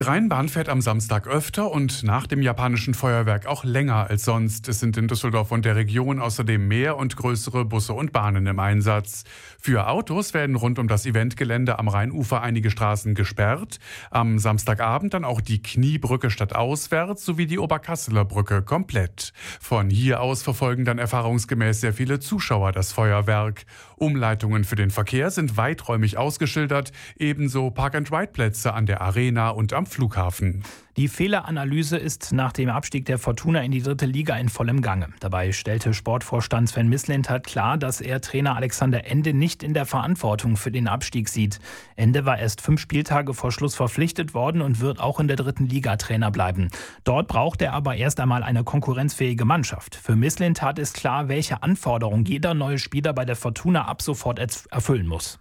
Rheinbahn fährt am Samstag öfter und nach dem japanischen Feuerwerk auch länger als sonst. Es sind in Düsseldorf und der Region außerdem mehr und größere Busse und Bahnen im Einsatz. Für Autos werden rund um das Eventgelände am Rheinufer einige Straßen gesperrt. Am Samstagabend dann auch die Kniebrücke stadtauswärts sowie die Oberkasseler Brücke komplett. Von hier aus verfolgen dann erfahrungsgemäß sehr viele Zuschauer das Feuerwerk. Umleitungen für den Verkehr sind weiträumig ausgeschildert, ebenso Park-and-Ride-Plätze an der Arena und am Flughafen. Die Fehleranalyse ist nach dem Abstieg der Fortuna in die 3. Liga in vollem Gange. Dabei stellte Sportvorstand Sven Mislintat klar, dass er Trainer Alexander Ende nicht in der Verantwortung für den Abstieg sieht. Ende war erst 5 Spieltage vor Schluss verpflichtet worden und wird auch in der 3. Liga Trainer bleiben. Dort braucht er aber erst einmal eine konkurrenzfähige Mannschaft. Für Mislintat ist klar, welche Anforderungen jeder neue Spieler bei der Fortuna ab sofort erfüllen muss.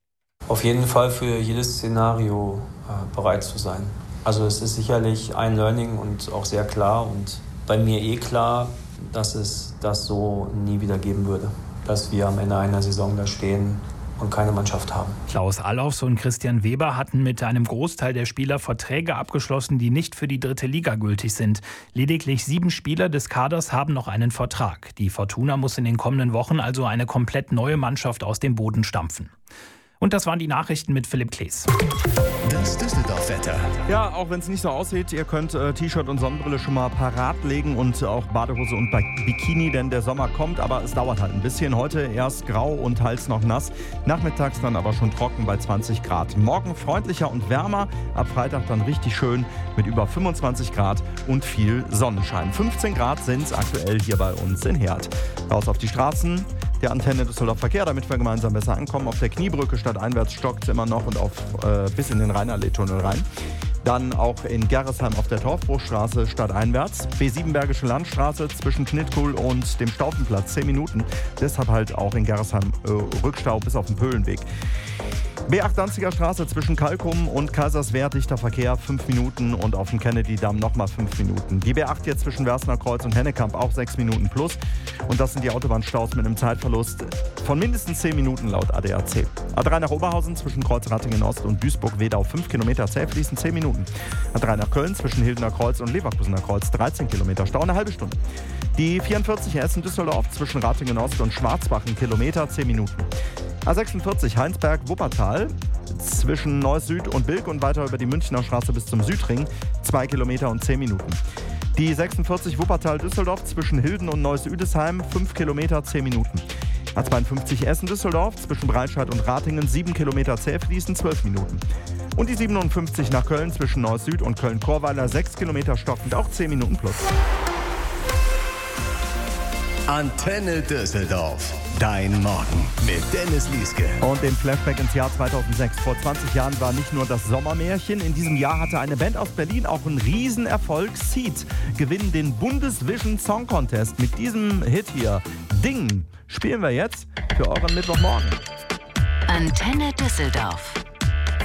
Auf jeden Fall für jedes Szenario bereit zu sein. Also es ist sicherlich ein Learning und auch sehr klar und bei mir klar, dass es das so nie wieder geben würde. Dass wir am Ende einer Saison da stehen und keine Mannschaft haben. Klaus Allofs und Christian Weber hatten mit einem Großteil der Spieler Verträge abgeschlossen, die nicht für die 3. Liga gültig sind. Lediglich 7 Spieler des Kaders haben noch einen Vertrag. Die Fortuna muss in den kommenden Wochen also eine komplett neue Mannschaft aus dem Boden stampfen. Und das waren die Nachrichten mit Philipp Klees. Das Düsseldorf-Wetter. Ja, auch wenn es nicht so aussieht, ihr könnt T-Shirt und Sonnenbrille schon mal parat legen und auch Badehose und Bikini, denn der Sommer kommt, aber es dauert halt ein bisschen. Heute erst grau und teils noch nass, nachmittags dann aber schon trocken bei 20 Grad. Morgen freundlicher und wärmer, ab Freitag dann richtig schön mit über 25 Grad und viel Sonnenschein. 15 Grad sind es aktuell hier bei uns in Herd. Raus auf die Straßen der Antenne Düsseldorf Verkehr, damit wir gemeinsam besser ankommen. Auf der Kniebrücke stadteinwärts stockt es immer noch und bis in den Rheinallee-Tunnel rein. Dann auch in Gerresheim auf der Torfbruchstraße stadteinwärts. B7 Bergische Landstraße zwischen Schnittkuhl und dem Staufenplatz 10 Minuten. Deshalb halt auch in Gerresheim Rückstau bis auf den Pöhlenweg. B8 Danziger Straße zwischen Kalkum und Kaiserswerth dichter Verkehr 5 Minuten und auf dem Kennedy-Damm nochmal 5 Minuten. Die B8 jetzt zwischen Wersner Kreuz und Hennekamp auch 6 Minuten plus. Und das sind die Autobahnstaus mit einem Zeitverlust von mindestens 10 Minuten laut ADAC. A3 nach Oberhausen zwischen Kreuzrattingen Ost und Duisburg-Wedau 5 Kilometer, zäh fließen 10 Minuten. A3 nach Köln zwischen Hildener Kreuz und Leverkusener Kreuz 13 Kilometer, Stau eine halbe Stunde. Die 44 Essen-Düsseldorf zwischen Ratingen Ost und Schwarzbach 1 Kilometer, 10 Minuten. A46 Heinsberg-Wuppertal zwischen Neuss Süd und Bilk und weiter über die Münchner Straße bis zum Südring 2 Kilometer und 10 Minuten. Die 46 Wuppertal-Düsseldorf zwischen Hilden und Neuss-Üdesheim 5 Kilometer 10 Minuten. A52 Essen-Düsseldorf zwischen Breitscheid und Ratingen 7 Kilometer zäh fließen 12 Minuten. Und die 57 nach Köln zwischen Neuss Süd und Köln-Chorweiler 6 Kilometer stockend auch 10 Minuten plus. Antenne Düsseldorf. Dein Morgen mit Dennis Lieske. Und den Flashback ins Jahr 2006. Vor 20 Jahren war nicht nur das Sommermärchen. In diesem Jahr hatte eine Band aus Berlin auch einen Riesenerfolg. Seed gewinnen den Bundesvision Song Contest. Mit diesem Hit hier, Ding, spielen wir jetzt für euren Mittwochmorgen. Antenne Düsseldorf.